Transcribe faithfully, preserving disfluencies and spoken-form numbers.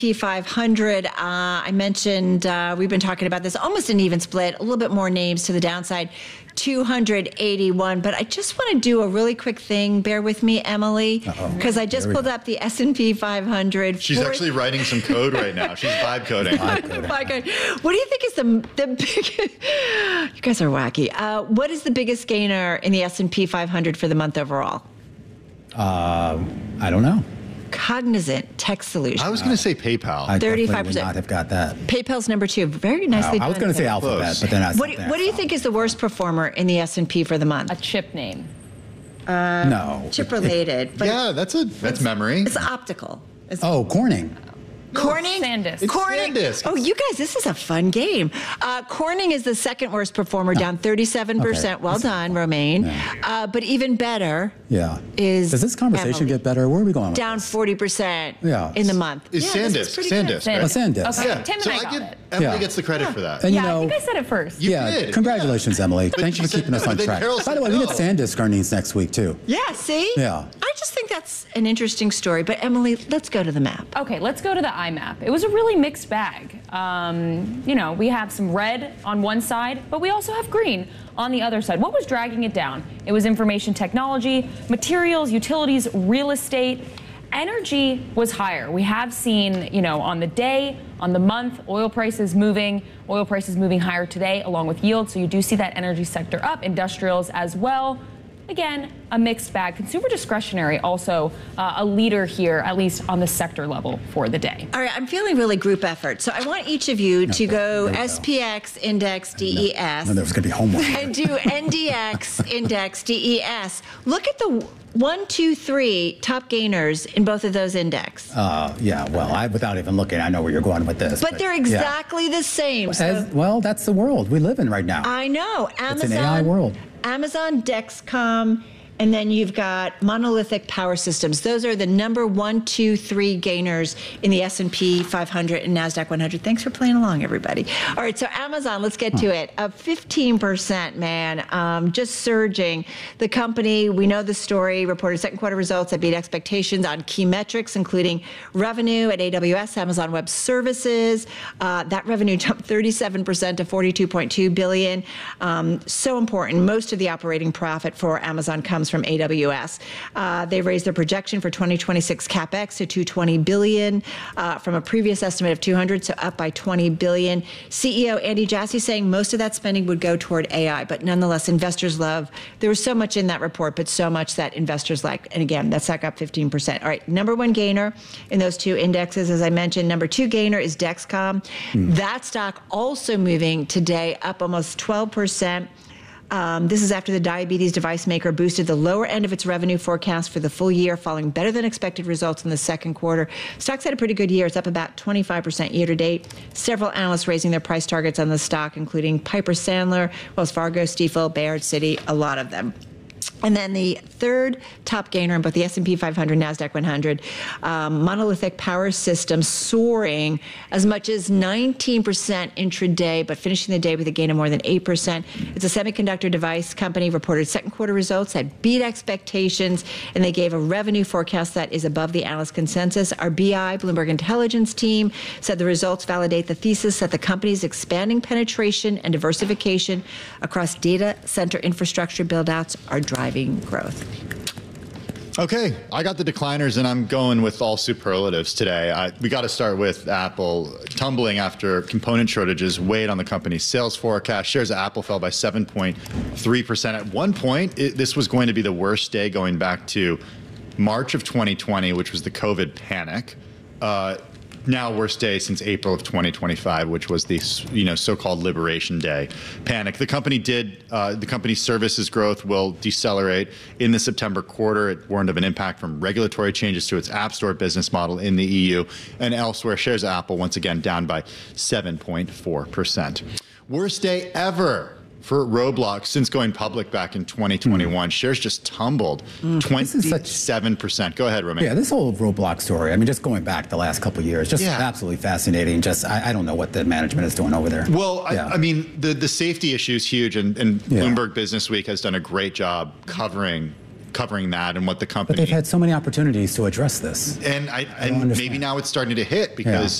five hundred, uh, I mentioned, uh, we've been talking about this, almost an even split, a little bit more names to the downside, two hundred eighty-one. But I just want to do a really quick thing. Bear with me, Emily, because I just pulled up the S and P five hundred. She's actually writing some code right now. She's vibe coding. Vibe coding. What do you think is the, the big, you guys are wacky. Uh, what is the biggest gainer in the S and P five hundred for the month overall? Uh, I don't know. Cognizant Tech Solutions. I was going to say PayPal. I thirty-five percent. would not have got that. PayPal's number two. Very nicely Wow. I was done. going to say Alphabet, Close. but then I What do, what do you think is the worst performer in the S and P for the month? A chip name. Uh, no. Chip related. But yeah, that's a that's memory. it's optical. It's Oh, Corning. Corning? SanDisk. It's Corning. SanDisk. Oh, you guys, this is a fun game. Uh, Corning is the second worst performer, down thirty-seven percent. Okay. Well That's done, Romaine. Yeah. Uh, but even better Yeah. is Does this conversation Emily. get better? Where are we going with Down this? forty percent Yeah. in the month. Is yeah, this SanDisk. pretty good. SanDisk. SanDisk. Oh, SanDisk. Okay, Yeah. Tim and so I I got give it. Emily Yeah. gets the credit for that. And Yeah, you I know, think I said it first. You yeah, did. congratulations, Emily. Thanks she for said keeping us no, on then track. Carol By said the way, we no. get SanDisk earnings next week, too. Yeah, see? Yeah. I just think that's an interesting story. But Emily, let's go to the map. Okay, let's go to the I map. It was a really mixed bag. Um, you know, we have some red on one side, but we also have green on the other side. What was dragging it down? It was information technology, materials, utilities, real estate. Energy was higher. We have seen, you know, on the day, on the month, oil prices moving, oil prices moving higher today along with yield. So you do see that energy sector up, industrials as well. Again, a mixed bag. Consumer discretionary also uh, a leader here, at least on the sector level for the day. All right, I'm feeling really group effort. So I want each of you to go there we go. S P X index D E S. No, there was going to be homework. And do N D X index D E S. Look at the one, two, three top gainers in both of those index. Uh, yeah, well, I, without even looking, I know where you're going with this. But they're yeah. exactly the same. So As, well, that's the world we live in right now. I know. Amazon, an A I world. Amazon, Dexcom, and then you've got Monolithic Power Systems. Those are the number one, two, three gainers in the S and P five hundred and NASDAQ one hundred. Thanks for playing along, everybody. All right, so Amazon, let's get to it. Up fifteen percent, man, um, just surging. The company, we know the story, reported second quarter results that beat expectations on key metrics, including revenue at A W S, Amazon Web Services. Uh, that revenue jumped thirty-seven percent to forty-two point two billion dollars. Um, so important. Most of the operating profit for Amazon comes from A W S. Uh, they raised their projection for twenty twenty-six CapEx to two hundred twenty billion dollars uh, from a previous estimate of two hundred, so up by twenty billion dollars. C E O Andy Jassy saying most of that spending would go toward A I, but nonetheless, investors love. There was so much in that report, but so much that investors liked. And again, that's back up fifteen percent. All right, number one gainer in those two indexes, as I mentioned. Number two gainer is Dexcom. Mm. That stock also moving today, up almost twelve percent. Um, this is after the diabetes device maker boosted the lower end of its revenue forecast for the full year, following better than expected results in the second quarter. Stock's had a pretty good year. It's up about twenty-five percent year to date. Several analysts raising their price targets on the stock, including Piper Sandler, Wells Fargo, Stifel, Baird, Citi, a lot of them. And then the third top gainer in both the S and P five hundred and NASDAQ one hundred, um, Monolithic Power Systems soaring as much as nineteen percent intraday, but finishing the day with a gain of more than eight percent. It's a semiconductor device company, reported second quarter results that beat expectations, and they gave a revenue forecast that is above the analyst consensus. Our B I, Bloomberg Intelligence team, said the results validate the thesis that the company's expanding penetration and diversification across data center infrastructure build-outs are driving growth. Okay, I got the decliners, and I'm going with all superlatives today. I, we got to start with Apple tumbling after component shortages weighed on the company's sales forecast. Shares of Apple fell by seven point three percent. At one point, it, this was going to be the worst day going back to March of twenty twenty, which was the COVID panic. Uh, now worst day since April of twenty twenty-five, which was the you know so-called Liberation Day panic. The company did uh, the company's services growth will decelerate in the September quarter. It warned of an impact from regulatory changes to its App Store business model in the E U and elsewhere. Shares of Apple once again down by seven point four percent. Worst day ever for Roblox since going public back in twenty twenty-one. Mm. Shares just tumbled mm. twenty-seven percent. Go ahead, Romain. Yeah, this whole Roblox story, I mean, just going back the last couple of years, just yeah. absolutely fascinating. Just, I, I don't know what the management is doing over there. Well, yeah. I, I mean, the, the safety issue is huge, and, and yeah. Bloomberg Business Week has done a great job covering covering that and what the company. But they've had so many opportunities to address this. And I, I don't and understand. maybe now it's starting to hit because. Yeah.